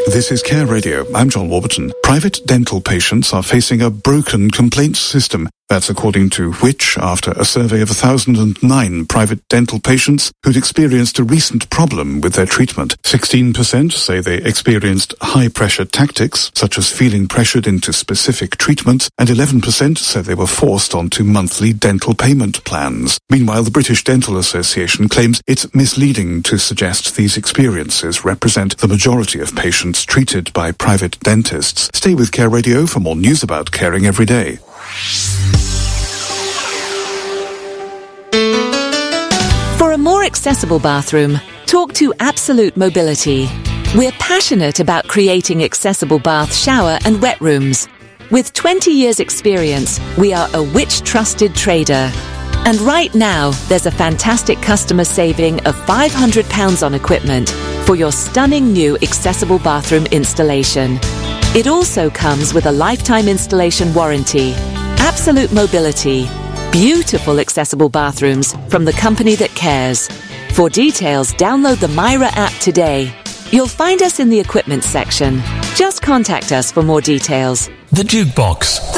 This is Care Radio. I'm John Warburton. Private dental patients are facing a broken complaints system. That's according to Which, after a survey of 1,009 private dental patients who'd experienced a recent problem with their treatment. 16% say they experienced high-pressure tactics, such as feeling pressured into specific treatments, and 11% said they were forced onto monthly dental payment plans. Meanwhile, the British Dental Association claims it's misleading to suggest these experiences represent the majority of patients treated by private dentists. Stay with Care Radio for more news about caring every day. For a more accessible bathroom, talk to Absolute Mobility. We're passionate about creating accessible bath, shower and wet rooms. With 20 years experience, we are a Which-trusted trader. And right now, there's a fantastic customer saving of £500 on equipment for your stunning new accessible bathroom installation. It also comes with a lifetime installation warranty. Absolute Mobility. Beautiful accessible bathrooms from the company that cares. For details, download the Myra app today. You'll find us in the equipment section. Just contact us for more details. The Jukebox.